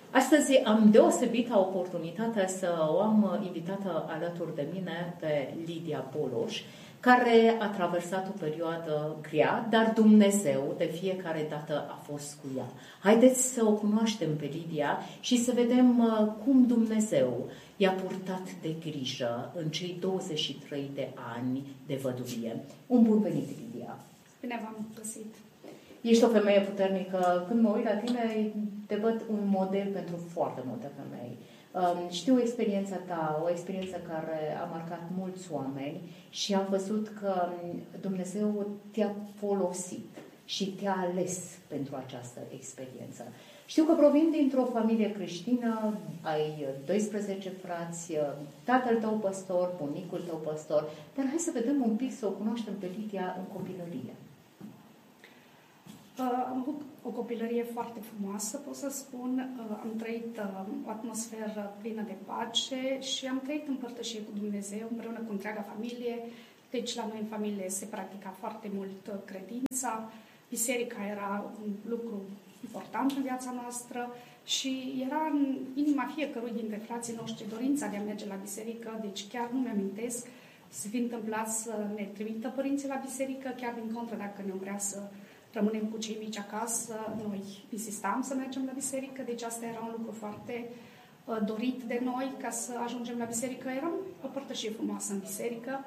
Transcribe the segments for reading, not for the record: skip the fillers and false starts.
Astăzi am deosebită oportunitatea să o am invitată alături de mine pe Lidia Boloș, care a traversat o perioadă grea, dar Dumnezeu de fiecare dată a fost cu ea. Haideți să o cunoaștem pe Lidia și să vedem cum Dumnezeu i-a purtat de grijă în cei 23 de ani de văduvie. Un bun venit, Lidia! Bine v-am găsit! Ești o femeie puternică. Când mă uit la tine, te văd un model pentru foarte multe femei. Știu experiența ta, o experiență care a marcat mulți oameni și am văzut că Dumnezeu te-a folosit și te-a ales pentru această experiență. Știu că provin dintr-o familie creștină, ai 12 frați, tatăl tău păstor, bunicul tău păstor, dar hai să vedem un pic, să o cunoaștem pe Lidia în copilărie. Am avut o copilărie foarte frumoasă, pot să spun. Am trăit o atmosferă plină de pace și am trăit în părtășie cu Dumnezeu, împreună cu întreaga familie. Deci la noi în familie se practica foarte mult credința. Biserica era un lucru important în viața noastră și era în inima fiecărui dintre frații noștri dorința de a merge la biserică. Deci chiar nu mi-amintesc să fi întâmplat să ne trimită părinții la biserică, chiar din contră, dacă ne vrea să rămânem cu cei mici acasă, noi insistam să mergem la biserică, deci asta era un lucru foarte dorit de noi ca să ajungem la biserică. Era o părtășie frumoasă în biserică.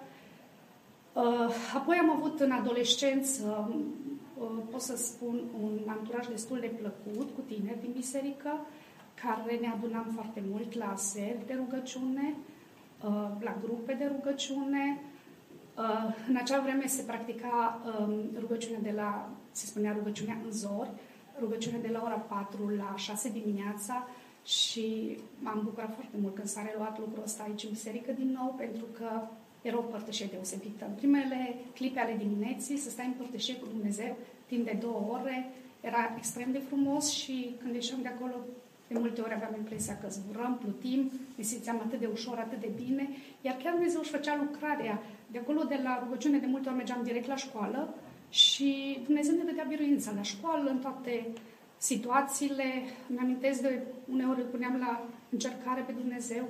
Apoi am avut în adolescență, pot să spun, un anturaj destul de plăcut cu tineri din biserică, care ne adunam foarte mult la seri de rugăciune, la grupe de rugăciune. În acea vreme se practica rugăciunea se spunea rugăciunea în zori, rugăciunea de la ora 4 la 6 dimineața și m-am bucurat foarte mult când s-a reluat lucrul ăsta aici în biserică din nou, pentru că era o părtășie deosebită. În primele clipe ale dimineții, să stai în părtășie cu Dumnezeu timp de 2 ore, era extrem de frumos și când ieșeam de acolo, de multe ori aveam impresia că zburăm, plutim, ne simțeam atât de ușor, atât de bine, iar chiar Dumnezeu își făcea lucrarea. De acolo, de la rugăciune, de multe ori mergeam direct la școală și Dumnezeu ne dădea biruința la școală, în toate situațiile. Mi-amintesc de uneori îl puneam la încercare pe Dumnezeu.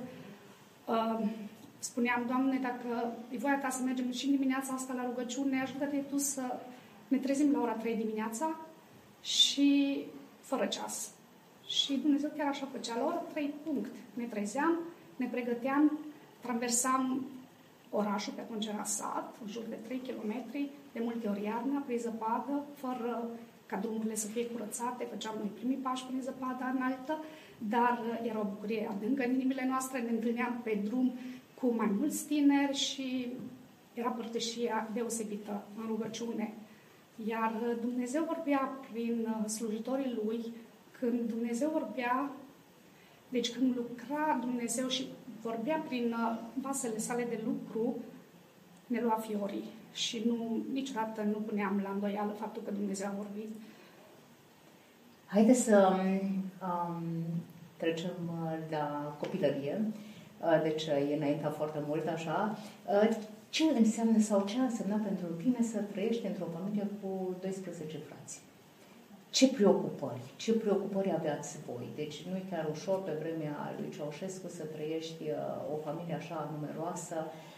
Spuneam, Doamne, dacă e voia Ta să mergem și în dimineața asta la rugăciune, ajută-te Tu să ne trezim la ora 3 dimineața și fără ceas. Și Dumnezeu chiar așa făcea. La ora 3 punct. Ne trezeam, ne pregăteam, traversam orașul, pe atunci era sat, în jur de 3 km, de multe ori iarna, prin zăpadă, fără ca drumurile să fie curățate, făceam noi primii pași prin zăpada înaltă, dar era o bucurie adâncă în inimile noastre, ne întâlneam pe drum cu mai mulți tineri și era părtășia deosebită în rugăciune. Iar Dumnezeu vorbea prin slujitorii Lui, când Dumnezeu vorbea, deci când lucra Dumnezeu și vorbea prin vasele sale de lucru, ne lua fiorii și niciodată nu puneam la îndoială faptul că Dumnezeu a vorbit. Haideți să trecem la copilărie, deci e înaintea foarte mult așa. Ce înseamnă sau ce a însemnat pentru tine să trăiești într-o familie cu 12 frați? Ce preocupări aveați voi? Deci nu e chiar ușor pe vremea lui Ceaușescu să trăiești o familie așa numeroasă.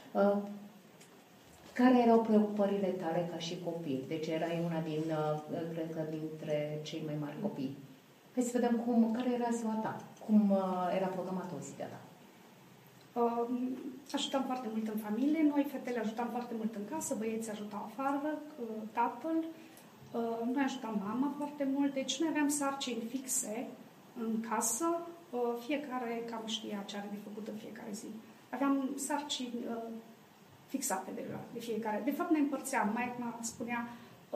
Care erau preocupările tale ca și copil? Deci erai una cred că dintre cei mai mari copii. Hai să vedem care era ziua ta, cum era programată o zi de ta. Ajutam foarte mult în familie, noi fetele ajutam foarte mult în casă, băieții ajutau afară, tatăl. Noi ajutam mama foarte mult, deci noi aveam sarcini fixe în casă, fiecare cam știa ce are de făcut în fiecare zi. Aveam sarcini fixate deja de fiecare. De fapt ne împărțeam, maica spunea,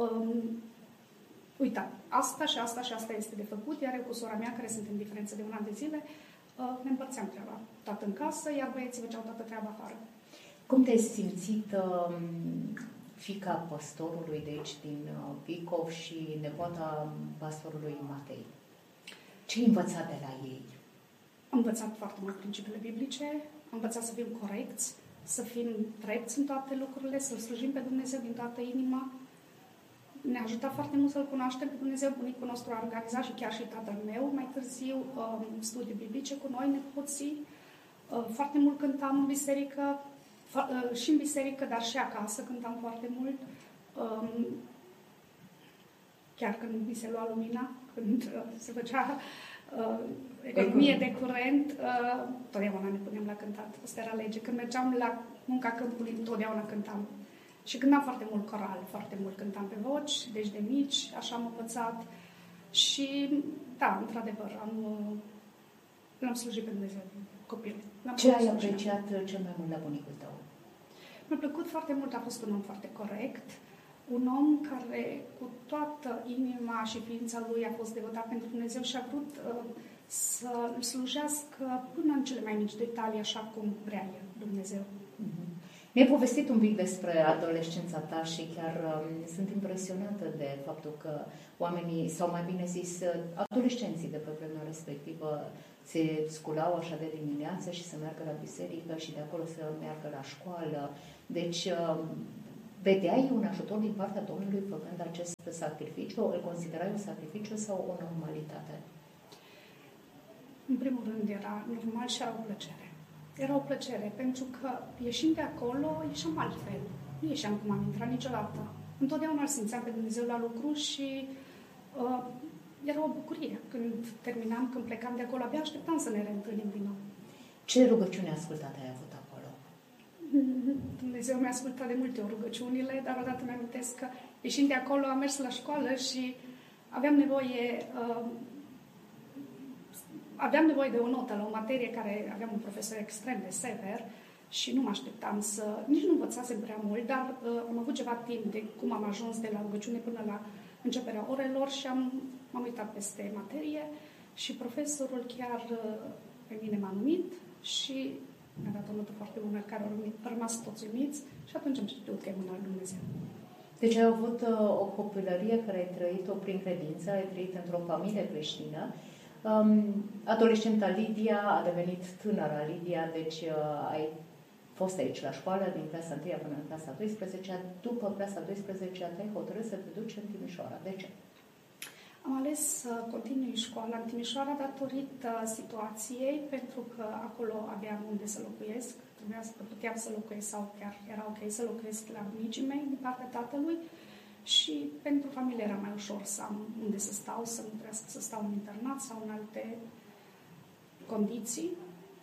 uite, asta și asta și asta este de făcut, iar eu cu sora mea, care sunt în diferență de un an de zile, ne împărțeam treaba. Tată în casă, iar băieții făceau toată treaba afară. Cum te-ai simțit fiica pastorului de aici din Bicov și nepoata pastorului Matei? Ce ai învățat de la ei? Am învățat foarte mult principiile biblice, am învățat să fim corecți, să fim drepți în toate lucrurile, să-L slujim pe Dumnezeu din toată inima. ne-a ajutat foarte mult să-L cunoaștem pe Dumnezeu. Bunicul nostru a organizat și chiar și tatăl meu, mai târziu, studii biblice cu noi, nepoții. Foarte mult cântam în biserică, și în biserică, dar și acasă cântam foarte mult. Chiar când mi se lua lumina, când se făcea economie de curent, totdeauna ne puneam la cântat. Asta era lege. Când mergeam la munca câmpului, totdeauna cântam. Și cântam foarte mult coral, foarte mult cântam pe voci, deci de mici, așa am învățat. Și, da, într-adevăr, l-am slujit pe Dumnezeu copil. Ce ai apreciat cel mai mult la bunicul tău? Mi-a plăcut foarte mult, a fost un om foarte corect, un om care cu toată inima și ființa lui a fost devotat pentru Dumnezeu și a vrut să îl slujească până în cele mai mici detalii, așa cum vrea el, Dumnezeu. Mi-ai povestit un pic despre adolescența ta și chiar sunt impresionată de faptul că oamenii, sau mai bine zis, adolescenții de pe vremea respectivă, se sculau așa de dimineață și să meargă la biserică și de acolo să meargă la școală. Deci, vedeai un ajutor din partea Domnului făcând acest sacrificiu? Îl considerai un sacrificiu sau o normalitate? În primul rând era normal și era o plăcere. Era o plăcere, pentru că ieșind de acolo, ieșeam altfel. Nu ieșeam cum am intrat niciodată. Întotdeauna îl simțeam pe Dumnezeu la lucru și era o bucurie. Când terminam, când plecam de acolo, abia așteptam să ne reîntâlnim din nou. Ce rugăciune ascultate ai avut acolo? Dumnezeu mi-a ascultat de multe ori rugăciunile, dar odată mi-am amintesc că ieșind de acolo am mers la școală și aveam nevoie de o notă la o materie care aveam un profesor extrem de sever și nu mă așteptam nici nu învățasem prea mult, dar am avut ceva timp de cum am ajuns de la rugăciune până la începerea orelor și m-am uitat peste materie și profesorul chiar pe mine m-a numit și mi-a dat o notă foarte bună, care au rămas toți uimiți și atunci am știut că e mâna lui Dumnezeu. Deci ai avut o copilărie care ai trăit-o prin credință, ai trăit într-o familie creștină. Adolescenta Lidia a devenit tânăra Lidia, deci ai fost aici la școală din clasa 1 până în clasa 12. După clasa 12 te-ai hotărât să te duci în Timișoara. De ce? Am ales să continui școala în Timișoara datorită situației, pentru că acolo aveam unde să locuiesc. Puteam să locuiesc sau chiar era ok să locuiesc la bunicii mei din partea tatălui și pentru familie era mai ușor să am unde să stau, să nu trebuiască să stau în internat sau în alte condiții.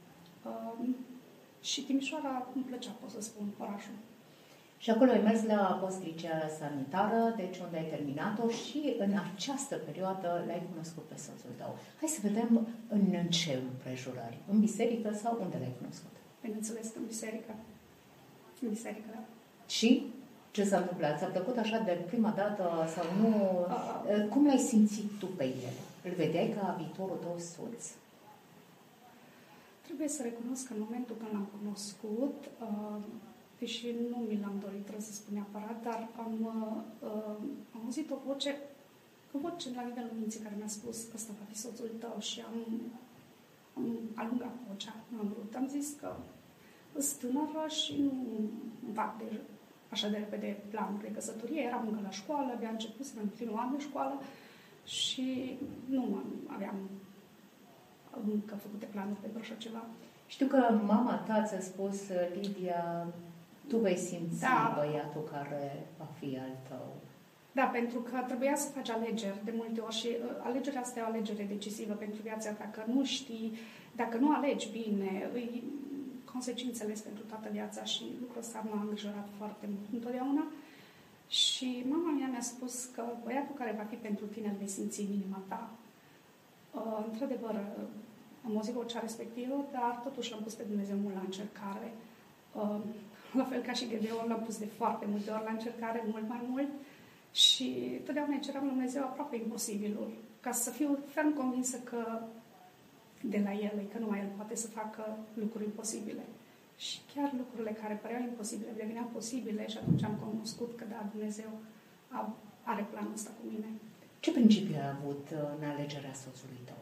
Și Timișoara îmi plăcea, pot să spun, orașul. Și acolo ai mers la postlicea sanitară, deci unde ai terminat-o și în această perioadă l-ai cunoscut pe soțul tău. Hai să vedem în ce împrejurări. În biserică sau unde l-ai cunoscut? Bineînțeles, în biserică. În biserică, da. Și ce s-a întâmplat? Ți-a plăcut așa de prima dată sau nu? Cum l-ai simțit tu pe el? Îl vedeai ca viitorul tău soț? Trebuie să recunosc că în momentul când l-am cunoscut, deși nu mi l-am dorit, trebuie să spun neapărat, dar am auzit o voce la nivelul minții care mi-a spus că ăsta va fi soțul tău și am alungat vocea, nu am vrut. Am zis că sunt tânără și nu fac așa de repede planul de căsătorie. Eram încă la școală, abia început să în primul an de școală și nu aveam încă făcute planuri pentru așa ceva. Știu că mama ta ți-a spus, Lidia, tu vei simți băiatul care va fi al tău. Da, pentru că trebuia să faci alegeri de multe ori și alegerea asta e o alegere decisivă pentru viața. Dacă nu știi, dacă nu alegi bine, consecințele pentru toată viața și lucrul ăsta m-a îngrijorat foarte mult întotdeauna. Și mama mea mi-a spus că băiatul care va fi pentru tine îl vei simți în inima ta. Într-adevăr, am auzit vocea respectivă, dar totuși l-am pus pe Dumnezeu mult la încercare. La fel ca și Gedeon, l-am pus de foarte multe ori la încercare, mult mai mult. Și totdeauna ceream lui Dumnezeu aproape imposibilul, ca să fiu ferm convinsă că de la El, că numai El poate să facă lucruri imposibile. Și chiar lucrurile care păreau imposibile deveneau posibile și atunci am cunoscut că da, Dumnezeu are planul ăsta cu mine. Ce principiu ai avut în alegerea soțului tău?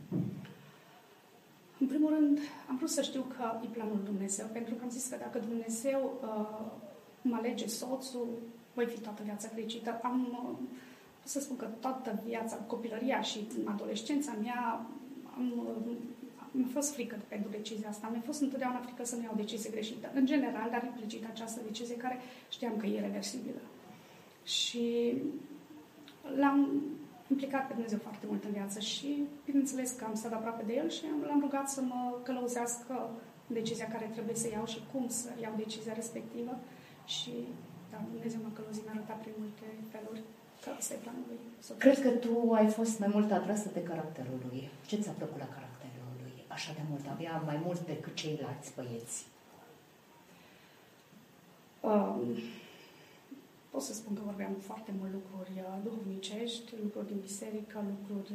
În primul rând, am vrut să știu că e planul Dumnezeu, pentru că am zis că dacă Dumnezeu mă alege soțul, voi fi toată viața fericită. Pot să spun că toată viața, copilăria și adolescența mea, mi-a fost frică pentru decizia asta. Mi-a fost întotdeauna frică să nu iau decizie greșită. În general, dar implicit această decizie care știam că e irreversibilă. Și l-am implicat pe Dumnezeu foarte mult în viață și, bineînțeles, că am stat aproape de El și l-am rugat să mă călăuzească în decizia care trebuie să iau și cum să iau decizia respectivă. Și, da, Dumnezeu m-a călăuzit, mi-a arătat prin multe feluri că ăsta e planul lui. Cred că tu ai fost mai mult atrasă de caracterul lui. Ce ți-a plăcut la caracterul lui? Așa de mult, avea mai mult decât ceilalți băieți. Pot să spun că vorbeam foarte mult lucruri duhovnicești, lucruri din biserică, lucruri...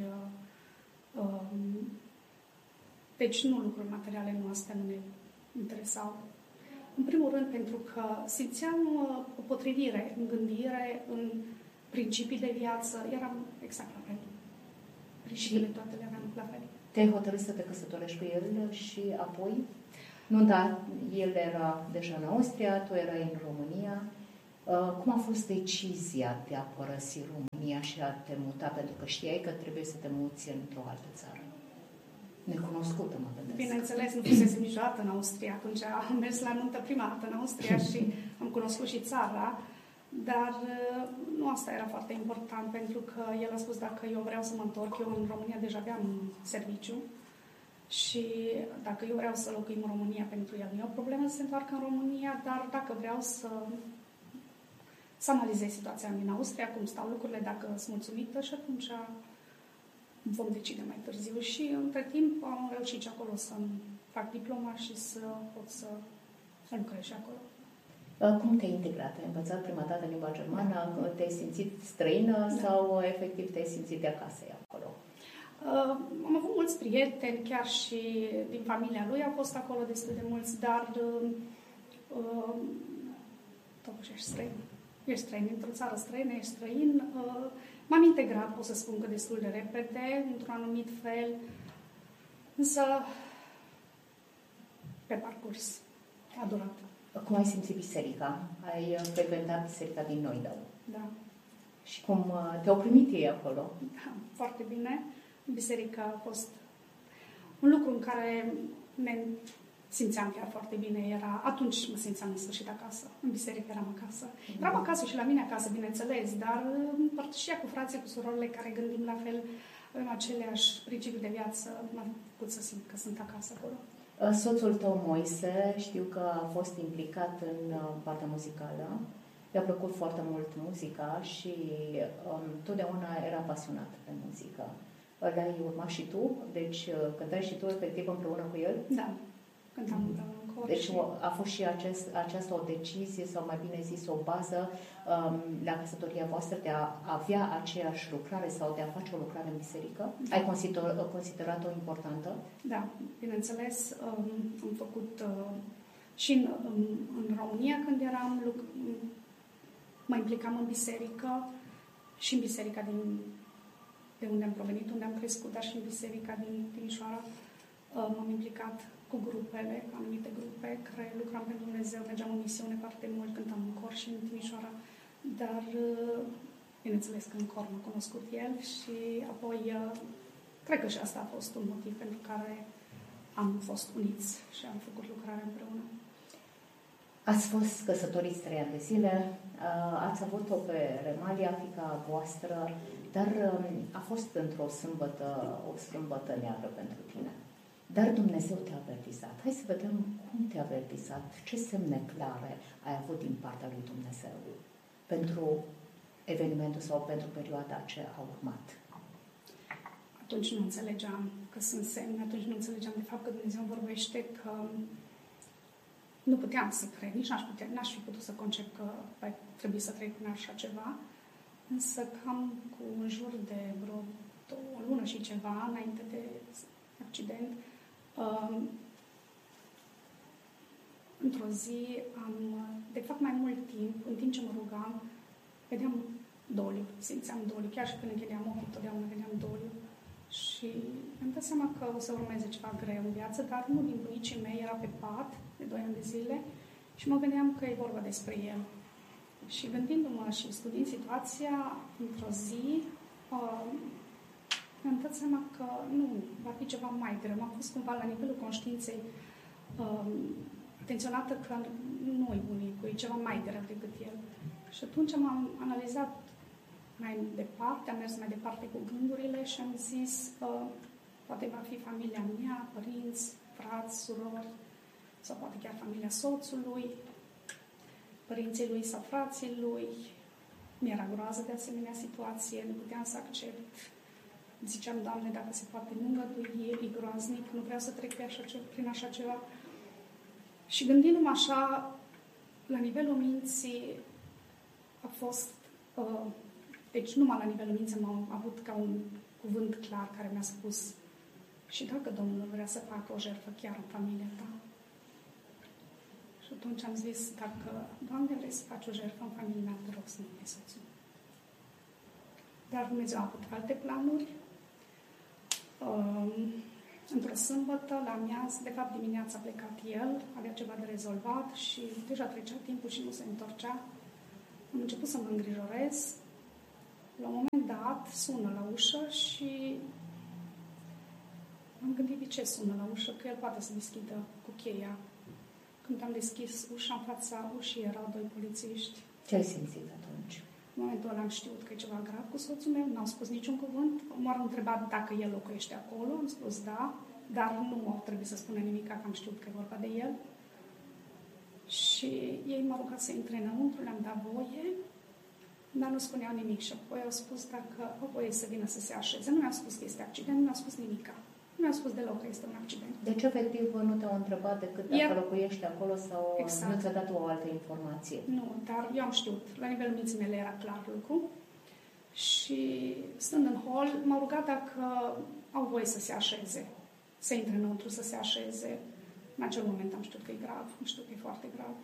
Deci nu lucruri materiale noastre nu ne interesau. În primul rând pentru că simțeam o potrivire în gândire, în principii de viață. Eram exact la fel. Principiile toate le aveam la fel. Te-ai hotărât să te căsătorești cu el și apoi? Nu, da, el era deja în Austria, tu erai în România. Cum a fost decizia de a părăsi România și a te muta? Pentru că știai că trebuie să te muți într-o altă țară. Necunoscută, mă gândesc. Bineînțeles, nu fusese niciodată în Austria. Atunci am mers la nuntă prima dată în Austria și am cunoscut și țara. Dar nu asta era foarte important, pentru că el a spus dacă eu vreau să mă întorc, eu în România deja aveam serviciu și dacă eu vreau să locuim în România pentru el, nu e o problemă să se întoarcă în România, dar dacă vreau să analizez situația din Austria, cum stau lucrurile, dacă sunt mulțumită și atunci vom decide mai târziu. Și între timp am reușit și acolo să-mi fac diploma și să pot să lucrez și acolo. Cum te-ai integrat? Ai învățat prima dată limba germană? Da. Te-ai simțit străină sau efectiv te-ai simțit de acasă acolo? Am avut mulți prieteni, chiar și din familia lui au fost acolo destul de mulți, dar totuși ești străin. Ești străin într-o țară străină, ești străin. M-am integrat, pot să spun că destul de repede, într-un anumit fel, însă pe parcurs a durat. Cum ai simțit biserica? Ai frecventat biserica din Noidău. Da. Și cum te-au primit ei acolo? Da, foarte bine. Biserica a fost un lucru în care ne simțeam chiar foarte bine. Atunci mă simțeam în sfârșit acasă. În biserică eram acasă. Eram acasă și la mine acasă, bineînțeles, dar împărtășia cu frații, cu surorile care gândim la fel, avem aceleași principii de viață, m-a făcut să simt că sunt acasă acolo. Soțul tău, Moise, știu că a fost implicat în partea muzicală. I-a plăcut foarte mult muzica și totdeauna era pasionat de muzică. L-ai urmat și tu? Deci cântai și tu efectiv împreună cu el? Da, cântam împreună în cor. Deci a fost și aceasta o decizie, sau mai bine zis o bază la căsătoria voastră de a avea aceeași lucrare sau de a face o lucrare în biserică? Da. Ai considerat-o importantă? Da, bineînțeles. Am făcut și în România când eram, mă implicam în biserică și în biserica de unde am provenit, unde am crescut, dar și în biserica din Timișoara. M-am implicat cu grupele, anumite grupe care lucram pentru Dumnezeu, mergeam în misiune foarte mult, cântam în cor și în Timișoara, dar bineînțeles că în cor m-a cunoscut el și apoi cred că și asta a fost un motiv pentru care am fost uniți și am făcut lucrarea împreună. Ați fost căsătoriți 3 ani de zile, ați avut-o pe Remalia, fiica voastră, dar a fost într-o sâmbătă, o sâmbătă neagră pentru tine. Dar Dumnezeu te-a avertizat. Hai să vedem cum te-a avertizat, ce semne clare ai avut din partea lui Dumnezeu pentru evenimentul sau pentru perioada ce a urmat. Atunci nu înțelegeam că sunt semne, atunci nu înțelegeam de fapt că Dumnezeu vorbește, că nu puteam să cred, nici n-aș fi putut să concep că trebuie să trec prin așa ceva, însă cam cu în jur de vreo o lună și ceva înainte de accident, într-o zi de fapt mai mult timp, în timp ce mă rugam, vedeam doliu, simțeam doliu, chiar și când închideam ochii, totdeauna vedeam doliu. Și mi-am dat seama că o să urmeze ceva greu în viață, dar unul din bunicii mei era pe pat de 2 ani de zile și mă gândeam că e vorba despre el. Și gândindu-mă și studiind situația, într-o zi, mi-am dat seama că nu, va fi ceva mai greu. Am fost cumva la nivelul conștiinței atenționată că nu-i bunicul, e ceva mai greu decât el. Și atunci am analizat mai departe, am mers mai departe cu gândurile și am zis poate va fi familia mea, părinți, frați, surori, sau poate chiar familia soțului, părinții lui sau frații lui. Mi-era groază de asemenea situație, nu puteam să accept. Ziceam, Doamne, dacă se poate nu îngădui, e groaznic, nu vreau să trec prin așa ceva. Și gândindu-mă așa, la nivelul minții a fost, deci numai la nivelul minții am avut ca un cuvânt clar care mi-a spus și dacă Domnul vrea să facă o jertfă chiar în familia ta. Și atunci am zis, dacă, Doamne, vrei să faci o jertfă în familia mea, te rog să nu fie soțul. Dar Dumnezeu a avut alte planuri. Într-o sâmbătă, la amiază, de fapt dimineața a plecat el, avea ceva de rezolvat și deja trecea timpul și nu se întorcea. Am început să mă îngrijorez. La un moment dat, sună la ușă și am gândit de ce sună la ușă, că el poate să deschidă cu cheia. Când am deschis ușa, în fața ușii erau doi polițiști. Ce ai simțit atunci? În momentul ăla am știut că e ceva grav cu soțul meu, n-au spus niciun cuvânt. M-au întrebat dacă el locuiește acolo, am spus da, dar nu au trebuit să spună nimic, că am știut că e vorba de el. Și ei m-au rugat să intre înăuntru, le-am dat voie, dar nu spuneau nimic. Și apoi au spus dacă au voie să vină să se așeze. Nu mi-au spus că este accident, nu mi-au spus nimica. Nu mi-au spus deloc că este un accident. Deci, efectiv, nu te-au întrebat decât dacă locuiești acolo sau exact. Nu ți-a dat o altă informație? Nu, dar eu am știut. La nivelul minții mele era clar lucru. Și stând în hol, m-au rugat dacă au voie să se așeze, să intre înăuntru, să se așeze. În acel moment am știut că e grav, am știut că e foarte grav.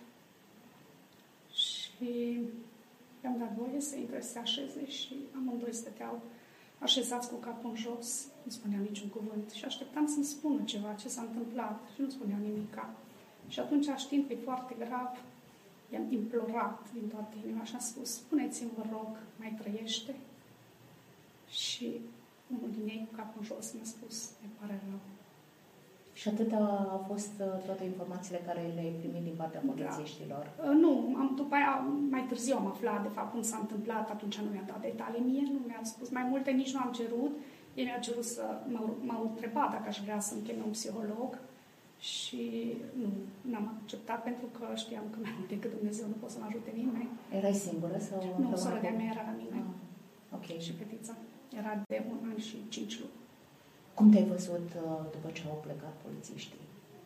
Și i-am dat voie să intre, să se așeze și amândoi stăteau așezați cu capul în jos, nu spuneau niciun cuvânt. Și așteptam să-mi spună ceva, ce s-a întâmplat și nu spuneau nimica. Și atunci, știind că e foarte grav, i-am implorat din toată inima și am spus, spuneți-mi, vă rog, mai trăiește? Și unul din ei cu capul în jos mi-a spus, ne pare rău. Și atât au fost toate informațiile care le-ai primit din partea polițiștilor? Da. Nu, după aia, mai târziu am aflat, de fapt, cum s-a întâmplat, atunci nu mi-a dat detalii mie, nu mi-a spus mai multe, nici nu am cerut. Ei mi-au cerut să, m-au întrebat dacă aș vrea să-mi cheme un psiholog și nu, n-am acceptat pentru că știam că mai mult decât Dumnezeu nu pot să mă ajute nimeni. Erai singură sau? Nu, sora de-a mea era la mine. Ok. Și fetița. Era de 1 an și 5 luni. Cum te-ai văzut după ce au plecat polițiștii?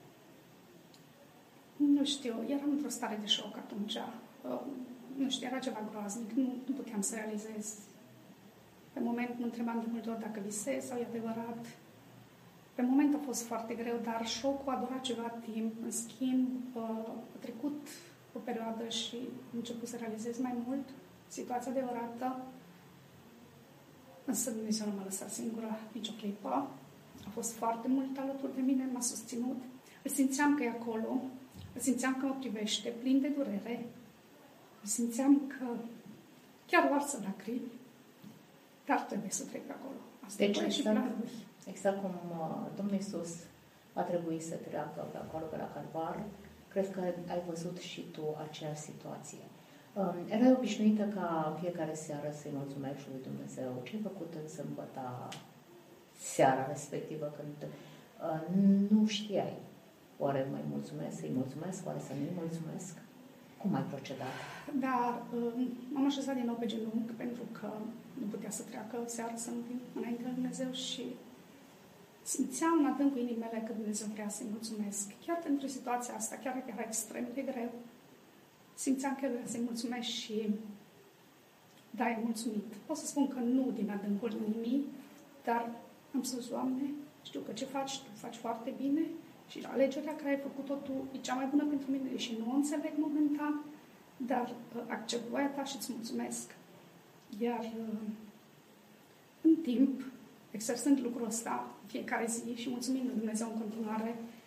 Nu știu, eram într-o stare de șoc atunci. Nu știu, era ceva groaznic, nu puteam să realizez. Pe moment mă întrebam de multe ori dacă visez sau e adevărat. Pe moment a fost foarte greu, dar șocul a durat ceva timp. În schimb, a trecut o perioadă și am început să realizez mai mult situația adevărată. Însă Dumnezeu nu m-a lăsat singură nicio clipă. A fost foarte mult alături de mine, m-a susținut. Îl simțeam că e acolo, îl simțeam că mă privește, plin de durere. Îl simțeam că chiar varsă lacrimi, dar trebuie să trec pe acolo. Asta deci, și exact cum Domnul Iisus a trebuit să treacă pe acolo, pe la Calvar, cred că ai văzut și tu aceeași situație. Erai obișnuită ca în fiecare seară să-i mulțumești lui Dumnezeu. Ce ai făcut în sâmbăta seara respectivă când nu știai? Oare mai mulțumesc, să-i mulțumesc, oare să nu-i mulțumesc? Cum ai procedat? Dar m-am așezat din nou pe genunchi pentru că nu putea să treacă seara să nu vin înainte de Dumnezeu și simțeam în adâncul inimele că Dumnezeu vrea să-i mulțumesc. Chiar pentru situația asta, chiar că era extrem de greu, simțeam că vrea să-i mulțumesc și da, e mulțumit. Pot să spun că nu din adâncul inimii, dar am spus, Doamne, știu că ce faci, tu faci foarte bine și alegerea care ai făcut-o tu e cea mai bună pentru mine și nu o înțeleg momentan, dar accept voia ta și îți mulțumesc. Iar în timp, exersând lucrul ăsta fiecare zi și mulțumind lui Dumnezeu în continuare,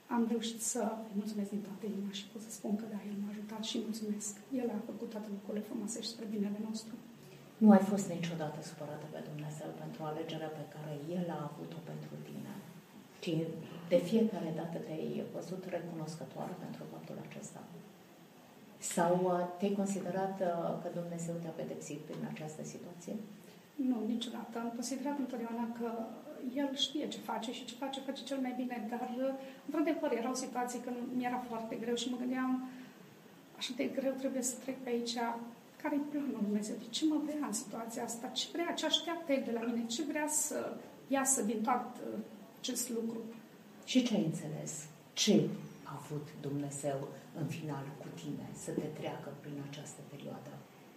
am reușit să îi mulțumesc din toată inima și pot să spun că da, el m-a ajutat și mulțumesc. El a făcut toate lucrurile frumoase și spre binele nostru. Nu ai fost niciodată supărată pe Dumnezeu pentru alegerea pe care El a avut-o pentru tine, ci de fiecare dată te-ai văzut recunoscătoare pentru faptul acesta? Sau te-ai considerat că Dumnezeu te-a pedepsit prin această situație? Nu, niciodată. Am considerat întotdeauna că El știe ce face și ce face cel mai bine, dar într-adevăr erau situații când mi-era foarte greu și mă gândeam așa de greu trebuie să trec pe aici. Care-i planul lui Dumnezeu? De ce mă vrea în situația asta? Ce vrea? Ce așteaptă El de la mine? Ce vrea să iasă din tot acest lucru? Și ce ai înțeles? Ce a avut Dumnezeu în final cu tine să te treacă prin această perioadă?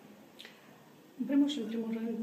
În primul și în primul rând,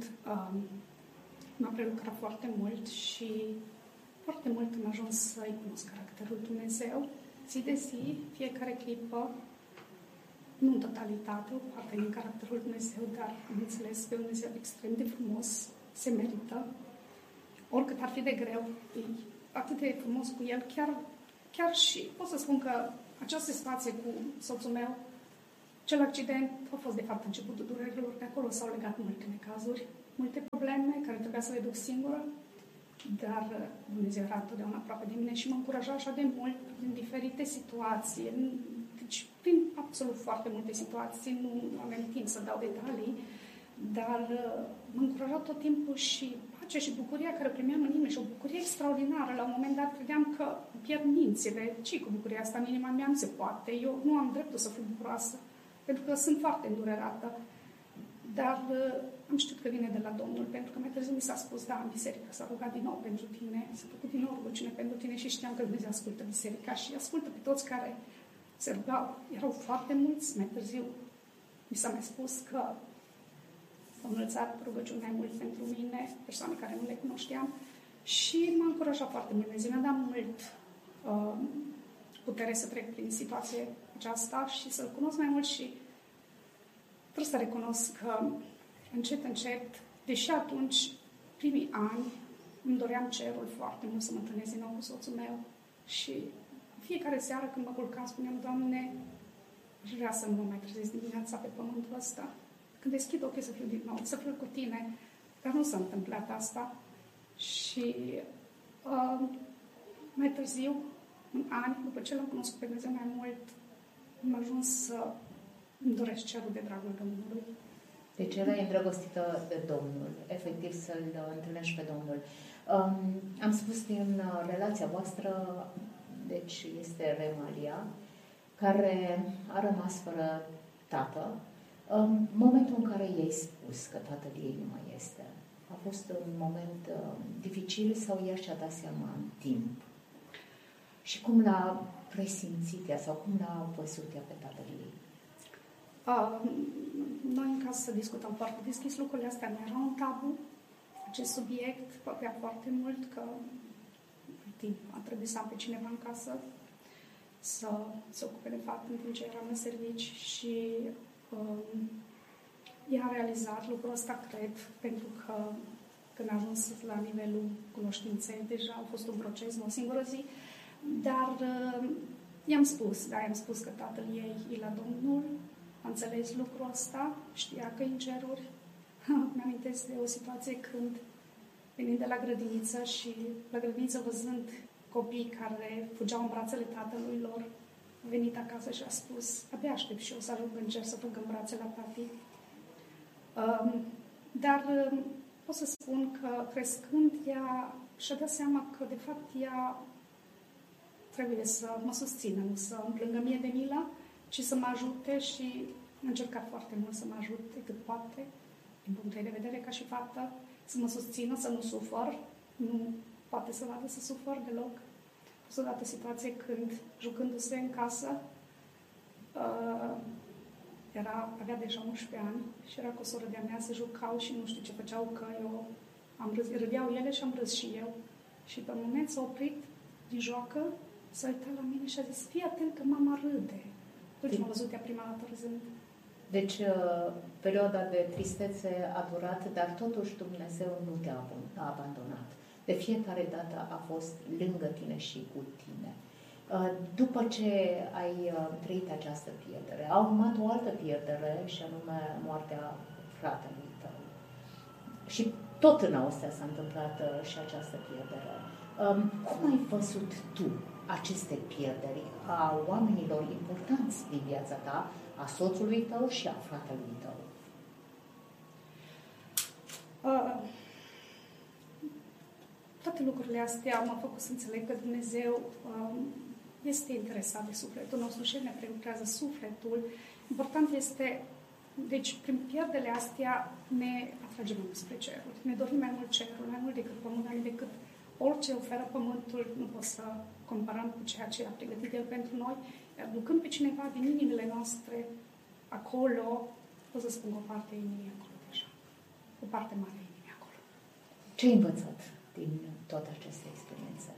m-a prelucrat foarte mult și foarte mult am ajuns să-i cunosc caracterul Dumnezeu, zi de zi, fiecare clipă, nu în totalitate, o parte din caracterul Dumnezeu, dar am înțeles că Dumnezeu extrem de frumos, se merită. Oricât ar fi de greu, e atât de frumos cu El, chiar și pot să spun că această situație cu soțul meu, cel accident a fost de fapt începutul durerilor, de acolo s-au legat multe necazuri, multe probleme care trebuia să le duc singură, dar Dumnezeu era întotdeauna aproape de mine și mă încuraja așa de mult în diferite situații, deci prin absolut foarte multe situații, nu avem timp să dau detalii, dar mă încuraja tot timpul și pacea și bucuria care o primeam în inimă și o bucurie extraordinară. La un moment dat credeam că pierd mințile. Ce cu bucuria asta în inima mea? Nu se poate. Eu nu am dreptul să fiu bucuroasă, pentru că sunt foarte îndurerată. Dar am știut că vine de la Domnul, pentru că mai târziu mi s-a spus, da, în biserică s-a rugat din nou pentru tine, s-a făcut din nou rugăciune pentru tine și știam că Dumnezeu ascultă biserica și ascultă pe toți care se rugau. Erau foarte mulți. Mai târziu mi s-a mai spus că s-au înălțat rugăciuni mai mult pentru mine, persoane care nu le cunoșteam și m-a încurajat foarte mult. Dumnezeu mi-a dat mult putere să trec prin situația aceasta și să-L cunosc mai mult și trebuie să recunosc că încet, deși atunci, primii ani, îmi doream cerul foarte mult să mă întâlnesc din nou cu soțul meu și fiecare seară când mă culcam spuneam, Doamne, aș vrea să nu mă mai trezesc dimineața pe pământul ăsta. Când deschid ochii să fiu din nou, să fiu cu tine, dar nu s-a întâmplat asta. Și mai târziu, în ani, după ce L-am cunoscut pe Dumnezeu mai mult, am ajuns să îmi doresc cerul de dragul Domnului. Deci erai îndrăgostită de Domnul, efectiv să-L întâlnești pe Domnul. Am spus din relația voastră, deci este Remalia, care a rămas fără tată. Momentul în care i-ai spus că tatăl ei nu mai este, a fost un moment dificil sau ea și-a dat seama în timp? Și cum l-a presimțit ea sau cum l-a văzut ea pe tatăl ei? Noi în casă discutăm foarte deschis lucrurile astea, nu era un tabu. Acest subiect plăcea foarte mult că timp a trebuit să am pe cineva în casă să se ocupe de fapt în timp ce eram în servici și ea a realizat lucrul ăsta, cred, pentru că când a ajuns la nivelul cunoștinței, deja a fost un proces, nu o singură zi, dar i-am spus că tatăl ei e la Domnul, a înțeles lucrul ăsta, știa că e în ceruri. Mi-amintesc de o situație când venind de la grădiniță și la grădiniță văzând copii care fugeau în brațele tatălui lor, a venit acasă și a spus, abia aștept și eu să ajung în cer să fug în brațele la tati. Dar pot să spun că crescând ea și-a dat seama că de fapt ea trebuie să mă susțină, nu să îmi plângă mie de milă, ci să mă ajute și a încercat foarte mult să mă ajute cât poate, din punctul de vedere ca și fată, să mă susțină, să nu sufăr, nu poate să vadă să sufăr deloc. A fost odată situație când, jucându-se în casă, avea deja 11 ani și era cu o soră de-a mea, se jucau și nu știu ce făceau, că eu am râs, râdeau ele și am râs și eu. Și pe un moment s-a oprit din joacă, s-a uitat la mine și a zis, fii atent că mama râde. Deci m-a văzut ea prima dată râzând. Deci, perioada de tristețe a durat, dar totuși Dumnezeu nu te-a abandonat. De fiecare dată a fost lângă tine și cu tine. După ce ai trăit această pierdere, a urmat o altă pierdere și anume moartea fratelui tău. Și tot în Austria s-a întâmplat și această pierdere. Cum ai văzut tu aceste pierderi a oamenilor importanți din viața ta, a soțului tău și a fratelui tău? Toate lucrurile astea m-au făcut să înțeleg că Dumnezeu este interesat de sufletul nostru și ne prelucrează sufletul. Important este, deci prin pierderile astea ne atragem mai mult spre ceruri. Ne dorim mai mult cerul, mai mult decât pământul, mai decât orice oferă pământul. Nu pot să comparăm cu ceea ce a pregătit El pentru noi. Iar ducând pe cineva din inimile noastre acolo, pot să spun o parte a inimii acolo deja. O parte mare a inimii acolo. Ce ai învățat din toată această experiență?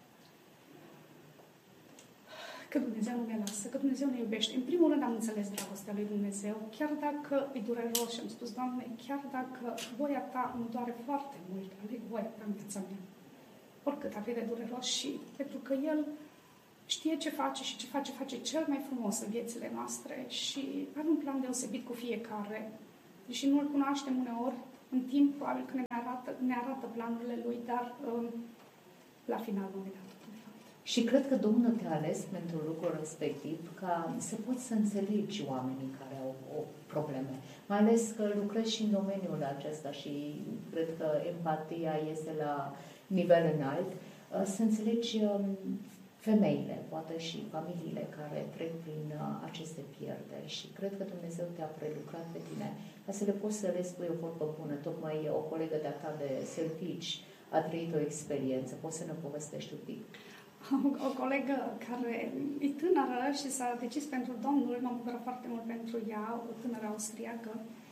Că Dumnezeu nu ne lasă, că Dumnezeu ne iubește. În primul rând am înțeles dragostea lui Dumnezeu, chiar dacă e dureros și am spus, Doamne, chiar dacă voia Ta mă doare foarte mult, aleg voia Ta în viața mea. Oricât ar fi de dureros și pentru că El știe ce face și ce face cel mai frumos în viețile noastre și are un plan deosebit cu fiecare. Deși nu îl cunoaștem uneori, în timp probabil că ne arată planurile Lui, dar la final nu ne dă. Și cred că Domnul te-a ales pentru lucrul respectiv ca să poți să înțelegi oamenii care au o probleme. Mai ales că lucrezi și în domeniul acesta și cred că empatia este la nivel înalt. Să înțelegi femeile, poate și familiile care trec prin aceste pierderi și cred că Dumnezeu te-a prelucrat pe tine ca să le poți să le spui o vorbă bună. Tocmai o colegă de-a ta de servici a trăit o experiență. Poți să ne povestești un pic? O colegă care e tânără și s-a decis pentru Domnul, m-am bucurat foarte mult pentru ea, o tânără austriacă.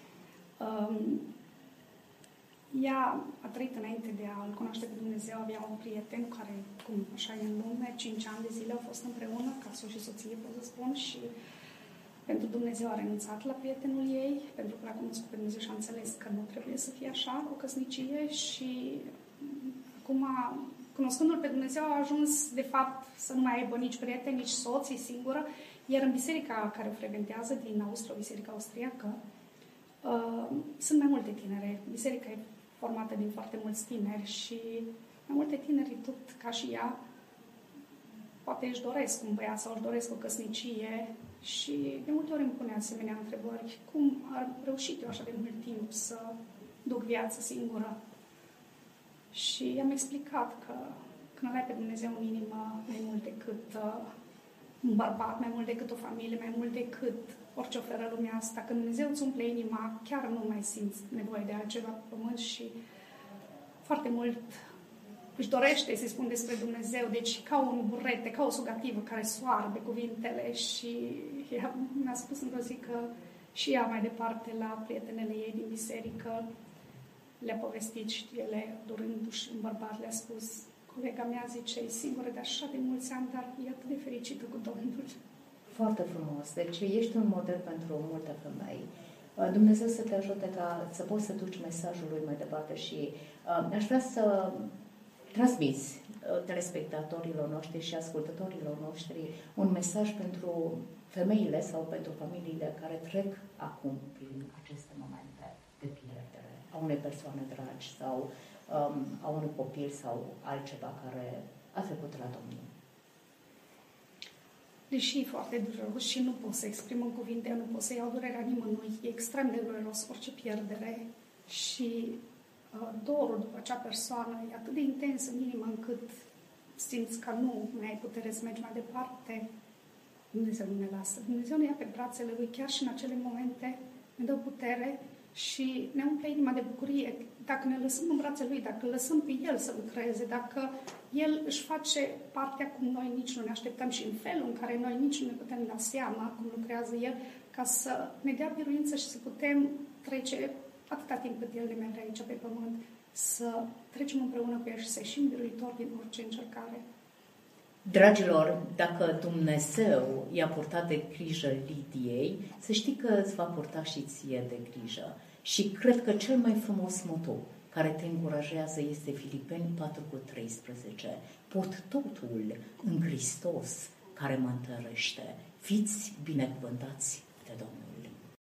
Ea a trăit înainte de a-L cunoaște pe Dumnezeu, avea un prieten care, cum așa e în lume, 5 ani de zile au fost împreună, ca soț și soție, pot să spun, și pentru Dumnezeu a renunțat la prietenul ei, pentru că l-a cunoscut pe Dumnezeu și a înțeles că nu trebuie să fie așa, o căsnicie, și acum, cunoscându-L pe Dumnezeu, a ajuns, de fapt, să nu mai aibă nici prieteni, nici soț, e singură, iar în biserica care o frecventează din Austria, o biserică austriacă, sunt mai multe tinere. Biserica e formată din foarte mulți tineri și mai multe tineri, tot ca și ea, poate își doresc un băiat sau își doresc o căsnicie și de multe ori îmi pune asemenea întrebări. Cum am reușit eu așa de mult timp să duc viață singură? Și am explicat că când îl ai pe Dumnezeu în inimă, mai mult decât un bărbat, mai mult decât o familie, mai mult decât orice oferă lumea asta, când Dumnezeu îți umple inima, chiar nu mai simți nevoie de altceva pe pământ și foarte mult își dorește să-i spun despre Dumnezeu, deci ca un burete, ca o sugativă care soarbe cuvintele. Și ea mi-a spus într-o zi că și ea mai departe la prietenele ei din biserică le-a povestit și ele, durându-și un bărbat, le-a spus: colega mea, zice, e singură de așa de mulți ani, dar e atât de fericită cu Domnul. Foarte frumos. Deci ești un model pentru multe femei. Dumnezeu să te ajute ca să poți să duci mesajul lui mai departe și aș vrea să transmiți telespectatorilor noștri și ascultătorilor noștri un mesaj pentru femeile sau pentru familiile care trec acum prin aceste momente de pierdere a unei persoane dragi sau a unui copil sau altceva care a trecut la Domnul. Deși e foarte dureros și nu pot să exprim în cuvinte, nu pot să iau durerea nimănui, e extrem de dureros orice pierdere și dorul după acea persoană e atât de intens în inimă încât simți că nu mai ai putere să mergi mai departe. Dumnezeu nu ne lasă. Dumnezeu ne ia pe brațele Lui chiar și în acele momente, ne dă putere și ne umple inima de bucurie. Dacă ne lăsăm în brațele Lui, dacă lăsăm pe El să lucreze, dacă El își face partea cum noi nici nu ne așteptăm și în felul în care noi nici nu ne putem da seama cum lucrează El, ca să ne dea biruință și să putem trece atâta timp cât El ne merge aici pe pământ, să trecem împreună cu El și să ieșim biruitori din orice încercare. Dragilor, dacă Dumnezeu i-a purtat de grijă Lidiei, să știi că îți va purta și ție de grijă. Și cred că cel mai frumos moto care te încurajează este Filipeni 4:13. Pot totul în Hristos care mă întărește. Fiți binecuvântați de Domnul.